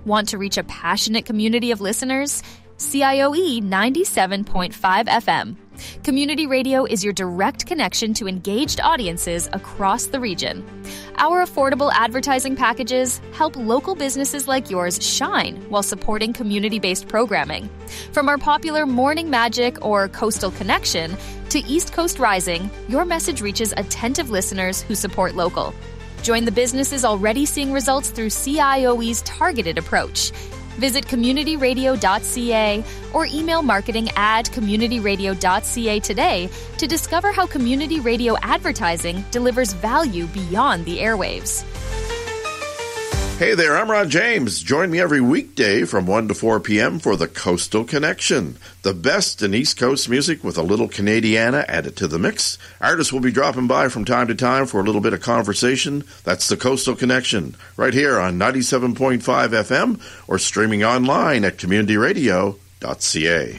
Want to reach a passionate community of listeners? CIOE 97.5 FM. Community radio is your direct connection to engaged audiences across the region. Our affordable advertising packages help local businesses like yours shine while supporting community-based programming. From our popular Morning Magic or Coastal Connection to East Coast Rising, your message reaches attentive listeners who support local. Join the businesses already seeing results through CIOE's targeted approach. Visit communityradio.ca or email marketing@communityradio.ca today to discover how community radio advertising delivers value beyond the airwaves. Hey there, I'm Rod James. Join me every weekday from 1 to 4 p.m. for the Coastal Connection, the best in East Coast music with a little Canadiana added to the mix. Artists will be dropping by from time to time for a little bit of conversation. That's the Coastal Connection, right here on 97.5 FM or streaming online at communityradio.ca.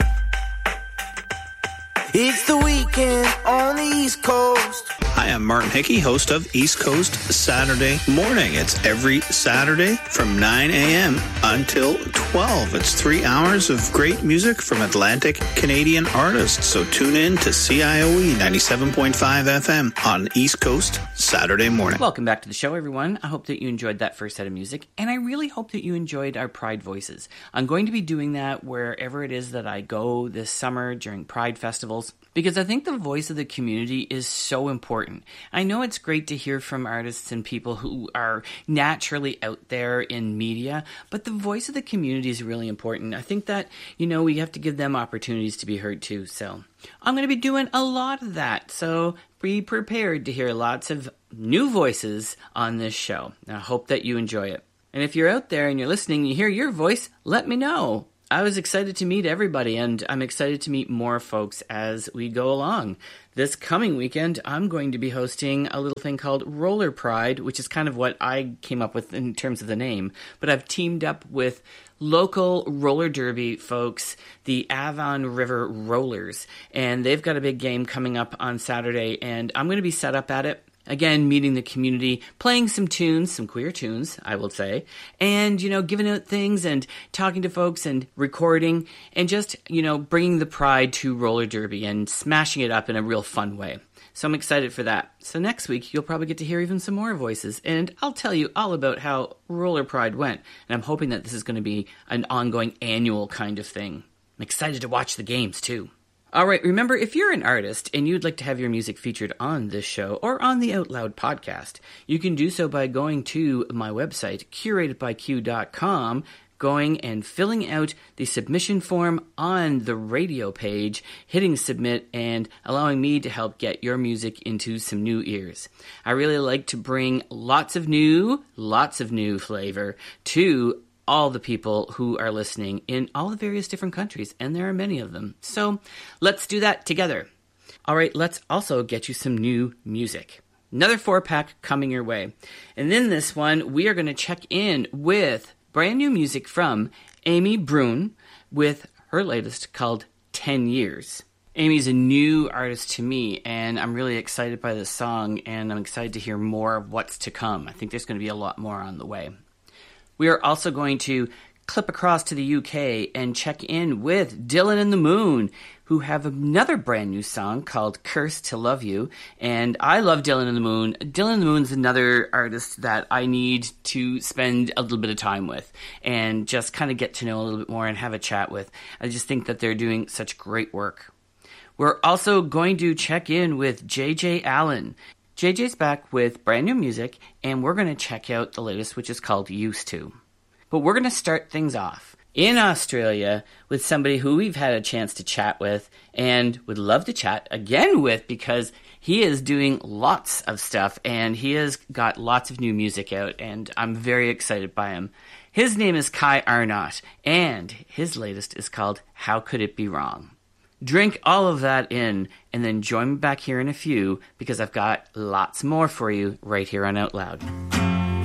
It's the weekend on the East Coast. Hi, I'm Martin Hickey, host of East Coast Saturday Morning. It's every Saturday from 9 a.m. until 12. It's 3 hours of great music from Atlantic Canadian artists. So tune in to CIOE 97.5 FM on East Coast Saturday Morning. Welcome back to the show, everyone. I hope that you enjoyed that first set of music, and I really hope that you enjoyed our Pride Voices. I'm going to be doing that wherever it is that I go this summer during Pride festivals, because I think the voice of the community is so important. I know it's great to hear from artists and people who are naturally out there in media, but the voice of the community is really important. I think that, we have to give them opportunities to be heard too. So I'm going to be doing a lot of that. So be prepared to hear lots of new voices on this show. I hope that you enjoy it. And if you're out there and you're listening, you hear your voice, let me know. I was excited to meet everybody, and I'm excited to meet more folks as we go along. This coming weekend, I'm going to be hosting a little thing called Roller Pride, which is kind of what I came up with in terms of the name. But I've teamed up with local roller derby folks, the Avon River Rollers, and they've got a big game coming up on Saturday, and I'm going to be set up at it. Again, meeting the community, playing some tunes, some queer tunes, I will say, and, giving out things and talking to folks and recording and just, bringing the pride to roller derby and smashing it up in a real fun way. So I'm excited for that. So next week, you'll probably get to hear even some more voices, and I'll tell you all about how Roller Pride went. And I'm hoping that this is going to be an ongoing annual kind of thing. I'm excited to watch the games, too. All right, remember, if you're an artist and you'd like to have your music featured on this show or on the Out Loud podcast, you can do so by going to my website, curatedbyq.com, going and filling out the submission form on the radio page, hitting submit, and allowing me to help get your music into some new ears. I really like to bring lots of new flavor to all the people who are listening in all the various different countries, and there are many of them. So let's do that together. All right, let's also get you some new music. Another 4-pack coming your way. And in this one, we are going to check in with brand new music from Amy Brune with her latest called 10 Years. Amy's a new artist to me, and I'm really excited by this song, and I'm excited to hear more of what's to come. I think there's going to be a lot more on the way. We are also going to clip across to the UK and check in with Dylan and the Moon, who have another brand new song called Curse to Love You. And I love Dylan and the Moon. Dylan and the Moon's another artist that I need to spend a little bit of time with and just kind of get to know a little bit more and have a chat with. I just think that they're doing such great work. We're also going to check in with JJ Allen. JJ's back with brand new music, and we're going to check out the latest, which is called Used To. But we're going to start things off in Australia with somebody who we've had a chance to chat with and would love to chat again with, because he is doing lots of stuff and he has got lots of new music out, and I'm very excited by him. His name is Kai Arnott, and his latest is called How Could It Be Wrong? Drink all of that in, and then join me back here in a few, because I've got lots more for you right here on Out Loud.